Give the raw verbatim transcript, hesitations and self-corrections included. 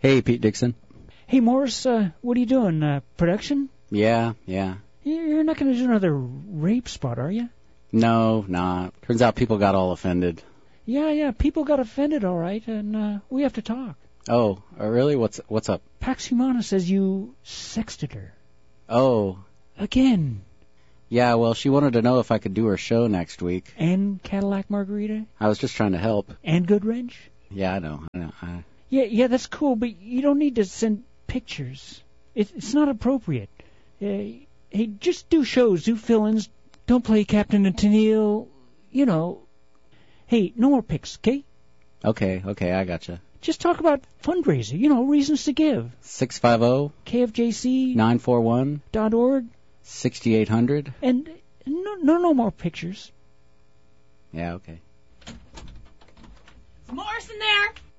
Hey, Pete Dixon. Hey, Morris, uh, what are you doing? Uh, production? Yeah, yeah. You're not going to do another rape spot, are you? No, nah. Turns out people got all offended. Yeah, yeah, people got offended, all right, and uh, we have to talk. Oh, uh, really? What's what's up? Pax Humana says you sexted her. Oh. Again. Yeah, well, she wanted to know if I could do her show next week. And Cadillac Margarita? I was just trying to help. And Goodwrench? Yeah, I know. I know. I... Yeah, yeah, that's cool, but you don't need to send pictures. It, it's not appropriate. Uh, hey, just do shows, do fill-ins. Don't play Captain and Tennille. You know. Hey, no more pics, okay? Okay, okay, I gotcha. Just talk about fundraiser, you know, reasons to give. six five zero K F J C nine four one dot org sixty-eight hundred And no, no, no more pictures. Yeah, okay. Is Morrison there?